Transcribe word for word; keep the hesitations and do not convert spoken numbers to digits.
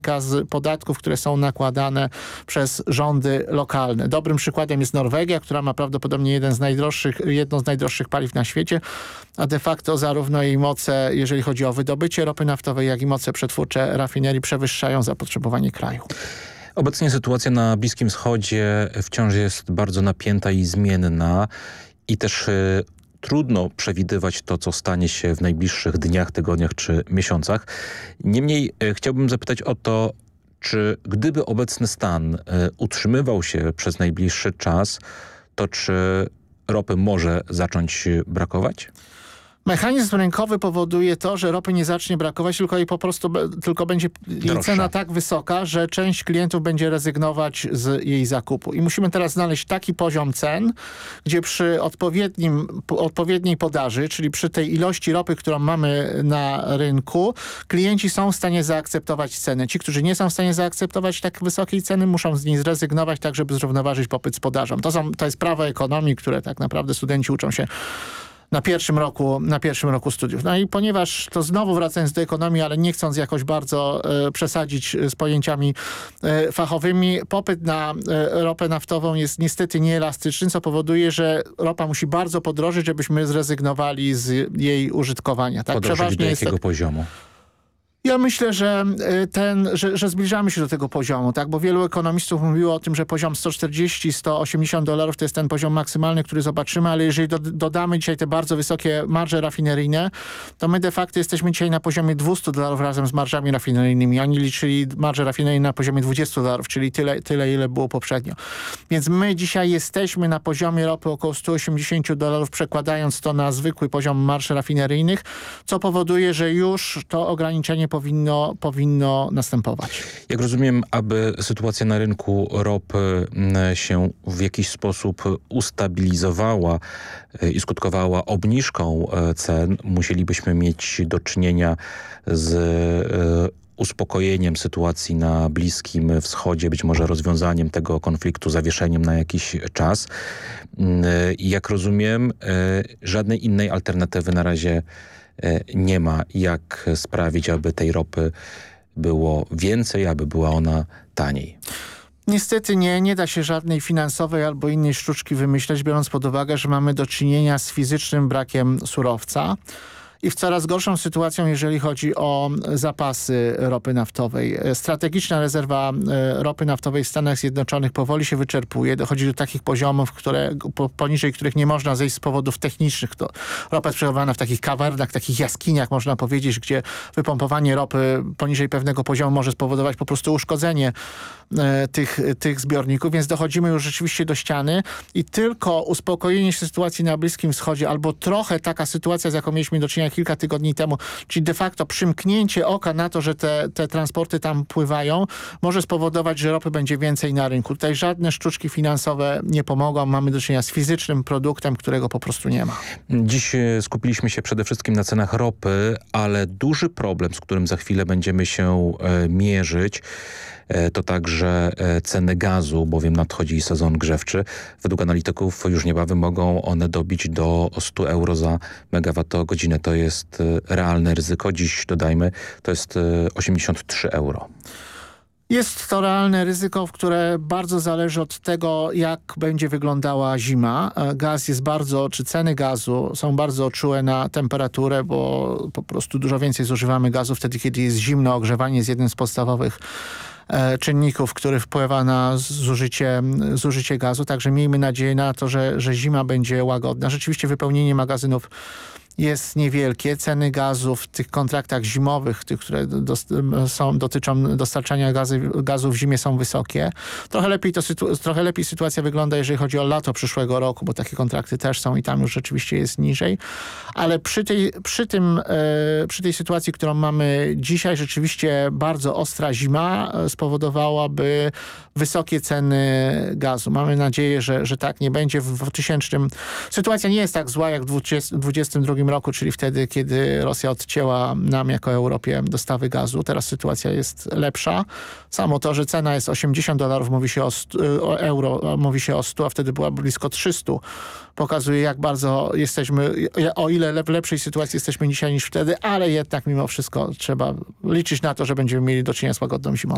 z podatków, które są nakładane przez rządy lokalne. Dobrym przykładem jest Norwegia, która ma prawdopodobnie jeden z najdroższych, jedno z najdroższych paliw na świecie, a de facto zarówno jej moce, jeżeli chodzi o wydobycie ropy naftowej, jak i moce przetwórcze rafinerii przewyższają zapotrzebowanie kraju. Obecnie sytuacja na Bliskim Wschodzie wciąż jest bardzo napięta i zmienna i też y, trudno przewidywać to, co stanie się w najbliższych dniach, tygodniach czy miesiącach. Niemniej y, chciałbym zapytać o to, czy gdyby obecny stan y, utrzymywał się przez najbliższy czas, to czy ropy może zacząć brakować? Mechanizm rynkowy powoduje to, że ropy nie zacznie brakować, tylko jej po prostu tylko będzie jej cena tak wysoka, że część klientów będzie rezygnować z jej zakupu. I musimy teraz znaleźć taki poziom cen, gdzie przy odpowiednim, odpowiedniej podaży, czyli przy tej ilości ropy, którą mamy na rynku, klienci są w stanie zaakceptować ceny. Ci, którzy nie są w stanie zaakceptować tak wysokiej ceny, muszą z niej zrezygnować, tak żeby zrównoważyć popyt z podażą. To, są, to jest prawo ekonomii, które tak naprawdę studenci uczą się na pierwszym roku, na pierwszym roku studiów. No i ponieważ to znowu wracając do ekonomii, ale nie chcąc jakoś bardzo e, przesadzić z pojęciami e, fachowymi, popyt na e, ropę naftową jest niestety nieelastyczny, co powoduje, że ropa musi bardzo podrożyć, żebyśmy zrezygnowali z jej użytkowania. Tak? Podrożyć Przeważnie do jest jakiego to... poziomu? Ja myślę, że, ten, że, że zbliżamy się do tego poziomu, tak? Bo wielu ekonomistów mówiło o tym, że poziom sto czterdzieści do stu osiemdziesięciu dolarów to jest ten poziom maksymalny, który zobaczymy, ale jeżeli do, dodamy dzisiaj te bardzo wysokie marże rafineryjne, to my de facto jesteśmy dzisiaj na poziomie dwieście dolarów razem z marżami rafineryjnymi. Oni liczyli marże rafineryjne na poziomie dwadzieścia dolarów, czyli tyle, tyle, ile było poprzednio. Więc my dzisiaj jesteśmy na poziomie ropy około stu osiemdziesięciu dolarów, przekładając to na zwykły poziom marż rafineryjnych, co powoduje, że już to ograniczenie powinno, powinno następować. Jak rozumiem, aby sytuacja na rynku ropy się w jakiś sposób ustabilizowała i skutkowała obniżką cen, musielibyśmy mieć do czynienia z uspokojeniem sytuacji na Bliskim Wschodzie, być może rozwiązaniem tego konfliktu, zawieszeniem na jakiś czas. I jak rozumiem, żadnej innej alternatywy na razie nie ma, jak sprawić, aby tej ropy było więcej, aby była ona taniej. Niestety nie, nie da się żadnej finansowej albo innej sztuczki wymyśleć, biorąc pod uwagę, że mamy do czynienia z fizycznym brakiem surowca i w coraz gorszą sytuacją, jeżeli chodzi o zapasy ropy naftowej. Strategiczna rezerwa ropy naftowej w Stanach Zjednoczonych powoli się wyczerpuje. Dochodzi do takich poziomów, które, poniżej których nie można zejść z powodów technicznych. To ropa jest przechowywana w takich kawernach, takich jaskiniach, można powiedzieć, gdzie wypompowanie ropy poniżej pewnego poziomu może spowodować po prostu uszkodzenie tych, tych zbiorników, więc dochodzimy już rzeczywiście do ściany i tylko uspokojenie się sytuacji na Bliskim Wschodzie albo trochę taka sytuacja, z jaką mieliśmy do czynienia kilka tygodni temu, czyli de facto przymknięcie oka na to, że te, te transporty tam pływają, może spowodować, że ropy będzie więcej na rynku. Tutaj żadne sztuczki finansowe nie pomogą. Mamy do czynienia z fizycznym produktem, którego po prostu nie ma. Dziś skupiliśmy się przede wszystkim na cenach ropy, ale duży problem, z którym za chwilę będziemy się e, mierzyć, to także ceny gazu, bowiem nadchodzi sezon grzewczy. Według analityków już niebawem mogą one dobić do stu euro za megawattogodzinę. To jest realne ryzyko. Dziś, dodajmy, to jest osiemdziesiąt trzy euro. Jest to realne ryzyko, które bardzo zależy od tego, jak będzie wyglądała zima. Gaz jest bardzo, czy ceny gazu są bardzo czułe na temperaturę, bo po prostu dużo więcej zużywamy gazu wtedy, kiedy jest zimno. Ogrzewanie jest jednym z podstawowych czynników, który wpływa na zużycie, zużycie gazu. Także miejmy nadzieję na to, że, że zima będzie łagodna. Rzeczywiście wypełnienie magazynów jest niewielkie. Ceny gazu w tych kontraktach zimowych, tych, które do, są, dotyczą dostarczania gazu, gazu w zimie, są wysokie. Trochę lepiej, to sytu, trochę lepiej sytuacja wygląda, jeżeli chodzi o lato przyszłego roku, bo takie kontrakty też są i tam już rzeczywiście jest niżej. Ale przy tej, przy tym, e, przy tej sytuacji, którą mamy dzisiaj, rzeczywiście bardzo ostra zima spowodowałaby wysokie ceny gazu. Mamy nadzieję, że, że tak nie będzie. W dwutysięcznym sytuacja nie jest tak zła jak w dwudziestym drugim roku, czyli wtedy, kiedy Rosja odcięła nam jako Europie dostawy gazu. Teraz sytuacja jest lepsza. Samo to, że cena jest osiemdziesiąt dolarów, mówi się o, stu, o euro, mówi się o stu, a wtedy była blisko trzystu. Pokazuje, jak bardzo jesteśmy, o ile w lepszej sytuacji jesteśmy dzisiaj niż wtedy, ale jednak mimo wszystko trzeba liczyć na to, że będziemy mieli do czynienia z łagodną zimą.